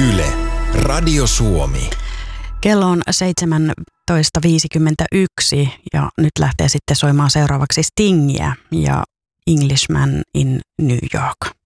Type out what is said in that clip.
Yle, Radio Suomi. Kello on 17.51 ja nyt lähtee sitten soimaan seuraavaksi Stingiä ja Englishman in New York.